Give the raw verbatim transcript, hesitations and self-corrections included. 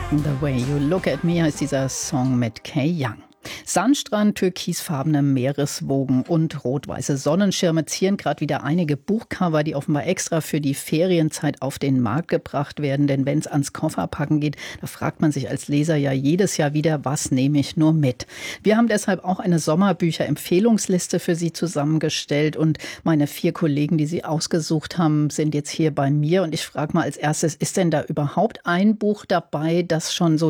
The Way You Look at Me heißt dieser Song mit Kay Young. Sandstrand, türkisfarbene Meereswogen und rot-weiße Sonnenschirme zieren gerade wieder einige Buchcover, die offenbar extra für die Ferienzeit auf den Markt gebracht werden. Denn wenn es ans Kofferpacken geht, da fragt man sich als Leser ja jedes Jahr wieder, was nehme ich nur mit? Wir haben deshalb auch eine Sommerbücher-Empfehlungsliste für Sie zusammengestellt. Und meine vier Kollegen, die Sie ausgesucht haben, sind jetzt hier bei mir. Und ich frage mal als erstes, ist denn da überhaupt ein Buch dabei, das schon so